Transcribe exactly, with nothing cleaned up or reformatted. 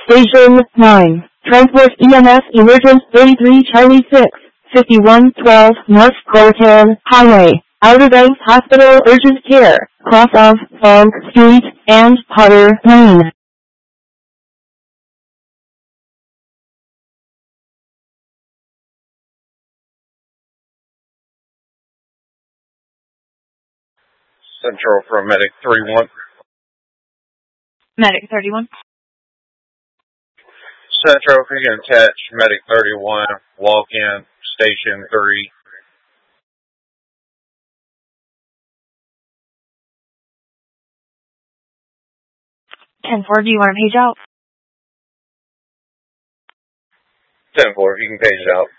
Station nine. Transport E M S Emergent thirty-three Charlie six, fifty-one twelve North Coltan Highway, Outer Banks Hospital Urgent Care, cross of Fog Street and Potter Lane. Central from Medic thirty-one. Medic thirty-one. Central, if you can attach Medic thirty-one, walk in, Station three. ten four, do you want to page out? ten four, if you can page it out.